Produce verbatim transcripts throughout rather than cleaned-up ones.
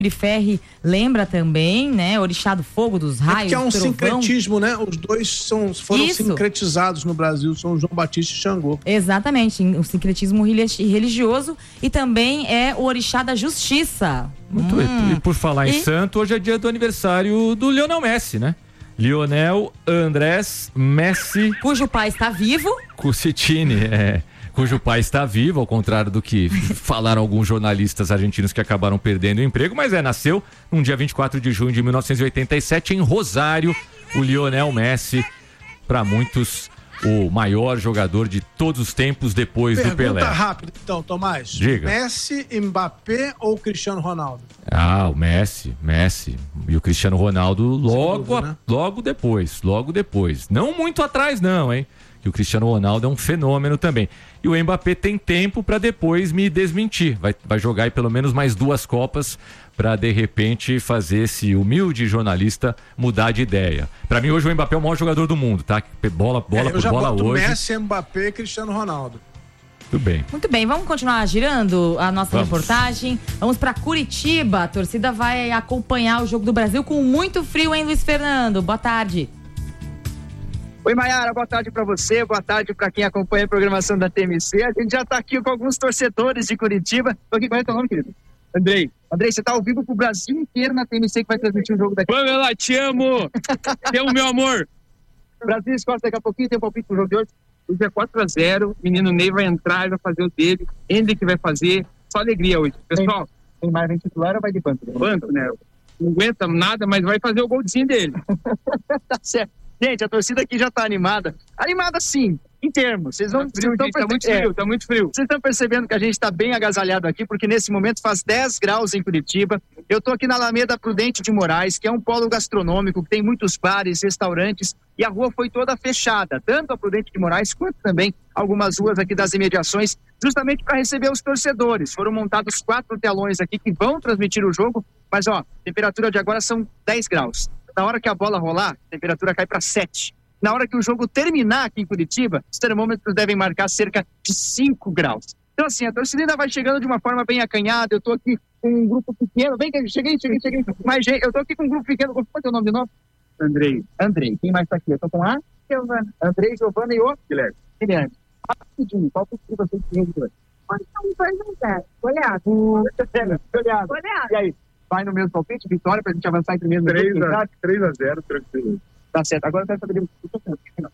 de Ferri lembra também, né? Orixá do fogo, dos raios, é que é um trovão. sincretismo, né? Os dois são, foram Isso. sincretizados no Brasil, são João Batista e Xangô. Exatamente, o sincretismo religioso e também é o orixá da justiça. Muito hum. E por falar em e... santo, hoje é dia do aniversário do Lionel Messi, né? Lionel Andrés Messi. Cujo pai está vivo. Cusitini, é... cujo pai está vivo, ao contrário do que falaram alguns jornalistas argentinos que acabaram perdendo o emprego, mas é, nasceu no dia vinte e quatro de junho de mil novecentos e oitenta e sete em Rosário, o Lionel Messi, para muitos, o maior jogador de todos os tempos depois Pergunta do Pelé. Pergunta rápida, então, Tomás. Diga. Messi, Mbappé ou Cristiano Ronaldo? Ah, o Messi, Messi e o Cristiano Ronaldo logo, dúvida, né? logo depois, logo depois. Não muito atrás não, hein? Que o Cristiano Ronaldo é um fenômeno também. E o Mbappé tem tempo para depois me desmentir. Vai, vai jogar aí pelo menos mais duas Copas para de repente fazer esse humilde jornalista mudar de ideia. Para mim hoje o Mbappé é o maior jogador do mundo, tá? Bola, bola é, por bola hoje. Messi, Mbappé e Cristiano Ronaldo. Tudo bem. Muito bem, vamos continuar girando a nossa vamos. reportagem. Vamos para Curitiba. A torcida vai acompanhar o jogo do Brasil com muito frio, hein, Luiz Fernando? Boa tarde. Oi, Mayara, boa tarde para você, boa tarde para quem acompanha a programação da T M C. A gente já tá aqui com alguns torcedores de Curitiba. Tô aqui com o teu nome, querido? Andrei. Andrei, você tá ao vivo pro Brasil inteiro na T M C que vai transmitir o jogo daqui. Pamela, te amo! Te amo, meu amor! Brasil escolhe daqui a pouquinho, tem um palpite pro jogo de hoje. Hoje é quatro a zero, o menino Ney vai entrar, vai fazer o dele, Henrique vai fazer, só alegria hoje. Pessoal, tem mais vem titular ou vai de banco? Banco, né? Não aguenta nada, mas vai fazer o golzinho dele. Tá certo. Gente, a torcida aqui já tá animada. Animada sim, em termos. Vocês vão, tá frio, vocês gente, tá muito frio, é, tá muito frio. Vocês estão percebendo que a gente tá bem agasalhado aqui, porque nesse momento faz dez graus em Curitiba. Eu tô aqui na Alameda Prudente de Moraes, que é um polo gastronômico, que tem muitos bares, restaurantes, e a rua foi toda fechada, tanto a Prudente de Moraes, quanto também algumas ruas aqui das imediações, justamente para receber os torcedores. Foram montados quatro telões aqui que vão transmitir o jogo, mas ó, a temperatura de agora são dez graus. Na hora que a bola rolar, a temperatura cai para sete. Na hora que o jogo terminar aqui em Curitiba, os termômetros devem marcar cerca de cinco graus. Então, assim, a torcida ainda vai chegando de uma forma bem acanhada. Eu tô aqui com um grupo pequeno. Vem, cheguei, cheguei, cheguei. Mas, gente, eu tô aqui com um grupo pequeno. Qual é o teu nome de novo? Andrei. Andrei. Quem mais tá aqui? Eu tô com a Giovana. Andrei, Giovana e o Guilherme. Guilherme. Rapidinho, qual que é o vocês têm de hoje? Pode ser um dois a zero. Goleado. Goleado. Goleado. E aí? Vai no mesmo palpite, vitória, pra gente avançar em primeiro. três a zero, tranquilo. Tá certo, agora eu quero saber o que eu tô pensando.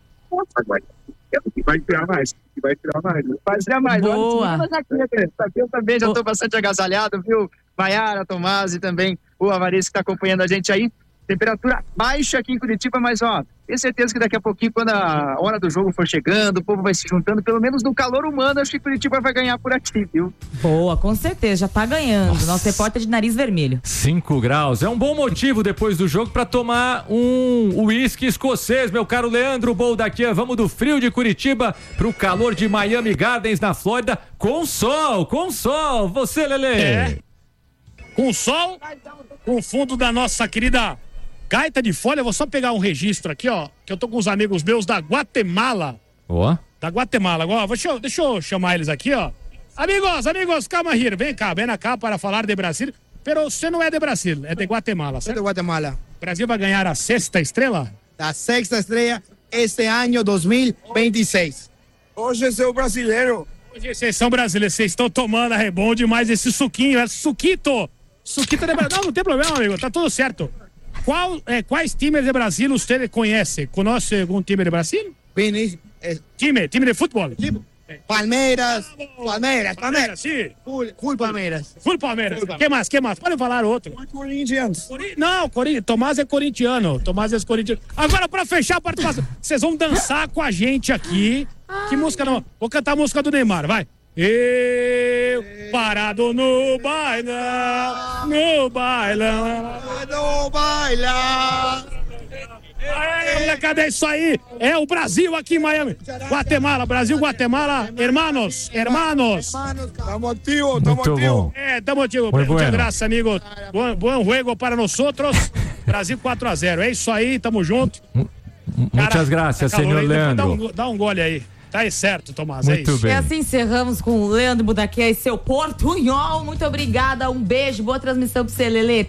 Vai tirar mais, vai tirar mais. Vai tirar mais. Boa. Aqui eu também já tô bastante agasalhado, viu? Mayara, Tomás e também o Avarice que tá acompanhando a gente aí. Temperatura baixa aqui em Curitiba, mas ó, tenho certeza que daqui a pouquinho, quando a hora do jogo for chegando, o povo vai se juntando, pelo menos no calor humano, acho que Curitiba vai ganhar por aqui, viu? Boa, com certeza, já tá ganhando. Nossa. Nosso repórter de nariz vermelho. cinco graus, é um bom motivo depois do jogo para tomar um uísque escocês, meu caro Leandro Boldaquian. Vamos do frio de Curitiba pro calor de Miami Gardens, na Flórida, com sol, com sol. Você, Lelê? É, com sol, com o fundo da nossa querida Gaita de Folha. Eu vou só pegar um registro aqui, ó, que eu tô com os amigos meus da Guatemala. Ó. Oh. Da Guatemala. Agora, deixa eu, deixa eu chamar eles aqui, ó. Amigos, amigos, calma aí. Vem cá, vem cá para falar de Brasil. Pero você não é de Brasil, é de Guatemala, certo? É de Guatemala. O Brasil vai ganhar a sexta estrela? A sexta estrela este ano dois mil e vinte e seis. Hoje sou brasileiro. Hoje vocês são brasileiros, vocês estão tomando, é bom demais esse suquinho, é suquito. Suquito de Brasil. Não, não tem problema, amigo, tá tudo certo. Qual, eh, quais times de Brasil você conhece? Conhece algum time de Brasil? Bem, é... Time, time de futebol. Time. Palmeiras, Palmeiras, Palmeiras. Sim. Full, full Palmeiras. Full Palmeiras. O que mais? que mais? Pode falar outro. Corinthians. Cori... Não, Cori... Tomás é corintiano. Tomás é corintiano. Agora, pra fechar a participação, vocês vão dançar com a gente aqui. Que música não? Vou cantar a música do Neymar, vai. Eu parado no bailão, no bailão, no bailão. Aê, molecada, é isso aí. É o Brasil aqui em Miami. Guatemala, Brasil, Guatemala. Hermanos, hermanos. Estamos ativos, estamos ativos. É, estamos ativos. Muchas graças, amigos. Bom, bom juego para nós. Brasil quatro a zero. É isso aí, tamo junto. Muitas graças, senhor Leandro. Dá um, dá um gole aí. Tá aí certo, Tomás, Muito é isso. bem. E assim encerramos com o Leandro Budaquia e seu Portunhol. Muito obrigada, um beijo, boa transmissão pra você, Lelê.